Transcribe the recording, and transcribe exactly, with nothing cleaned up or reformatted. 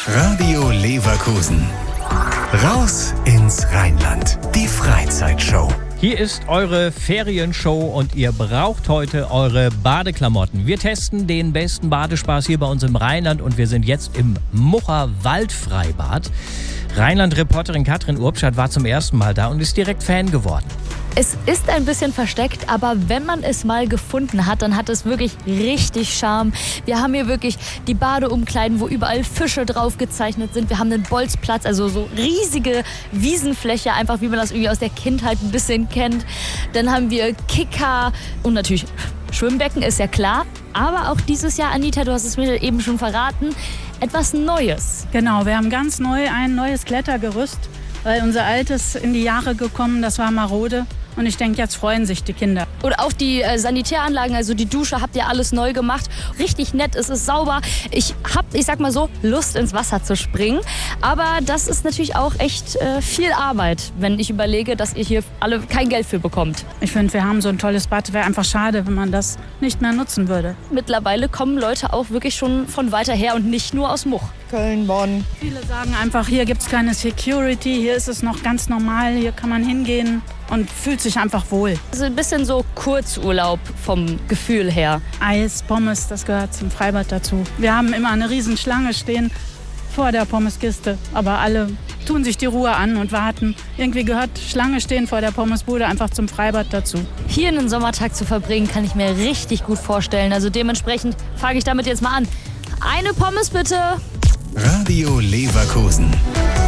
Radio Leverkusen. Raus ins Rheinland. Die Freizeitshow. Hier ist eure Ferienshow und ihr braucht heute eure Badeklamotten. Wir testen den besten Badespaß hier bei uns im Rheinland und wir sind jetzt im Mucher Waldfreibad. Rheinland-Reporterin Katrin Urbschat war zum ersten Mal da und ist direkt Fan geworden. Es ist ein bisschen versteckt, aber wenn man es mal gefunden hat, dann hat es wirklich richtig Charme. Wir haben hier wirklich die Badeumkleiden, wo überall Fische drauf gezeichnet sind. Wir haben einen Bolzplatz, also so riesige Wiesenfläche, einfach wie man das irgendwie aus der Kindheit ein bisschen kennt. Dann haben wir Kicker und natürlich Schwimmbecken, ist ja klar. Aber auch dieses Jahr, Anita, du hast es mir eben schon verraten, etwas Neues. Genau, wir haben ganz neu ein neues Klettergerüst, weil unser altes in die Jahre gekommen, das war marode. Und ich denke, jetzt freuen sich die Kinder. Und auch die äh, Sanitäranlagen, also die Dusche, habt ihr alles neu gemacht. Richtig nett, es ist sauber. Ich habe, ich sag mal so, Lust ins Wasser zu springen. Aber das ist natürlich auch echt äh, viel Arbeit, wenn ich überlege, dass ihr hier alle kein Geld für bekommt. Ich finde, wir haben so ein tolles Bad. Wäre einfach schade, wenn man das nicht mehr nutzen würde. Mittlerweile kommen Leute auch wirklich schon von weiter her und nicht nur aus Much. Köln, Bonn. Viele sagen einfach, hier gibt es keine Security, hier ist es noch ganz normal, hier kann man hingehen und fühlt sich einfach wohl. Also ein bisschen so Kurzurlaub vom Gefühl her. Eis, Pommes, das gehört zum Freibad dazu. Wir haben immer eine riesen Schlange stehen vor der Pommeskiste, aber alle tun sich die Ruhe an und warten. Irgendwie gehört Schlange stehen vor der Pommesbude einfach zum Freibad dazu. Hier einen Sommertag zu verbringen, kann ich mir richtig gut vorstellen. Also dementsprechend fange ich damit jetzt mal an. Eine Pommes bitte. Radio Leverkusen.